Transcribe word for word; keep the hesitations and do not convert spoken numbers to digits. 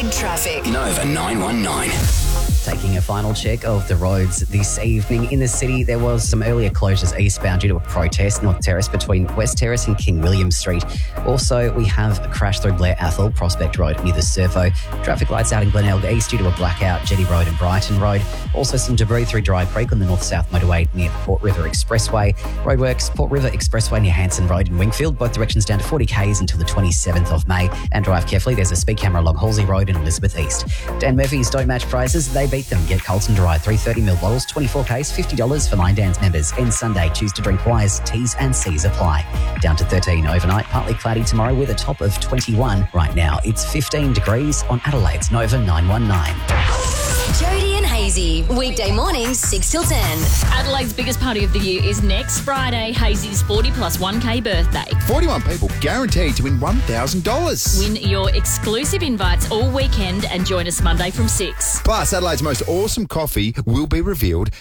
Adelaide traffic. Nova nine one nine. Taking a final check of the roads this evening in the city, there was some earlier closures eastbound due to a protest, North Terrace between West Terrace and King William Street. Also, we have a crash through Blair Athol, Prospect Road near the Servo. Traffic lights out in Glenelg East due to a blackout, Jetty Road and Brighton Road. Also some debris through Dry Creek on the north-south motorway near the Port River Expressway. Roadworks, Port River Expressway near Hanson Road in Wingfield, both directions down to forty kays until the twenty-seventh of May. And drive carefully, there's a speed camera along Halsey Road in Elizabeth East. Dan Murphy's don't match prices, they beat them. Get Colton Dry, three thirty mil bottles, twenty-four kays, fifty dollars for nine Dan's members. And Sunday, choose to drink wise, T's and C's apply. Down to thirteen overnight, partly cloudy tomorrow with a top of twenty-one. Right now, it's fifteen degrees on Adelaide's Nova nine one nine. Jody and Hazy, weekday mornings six till ten. Adelaide's biggest party of the year is next Friday, Hazy's forty plus one K birthday. forty-one people guaranteed to win one thousand dollars. Win your exclusive invites all weekend and join us Monday from six. Plus, Adelaide's most awesome coffee will be revealed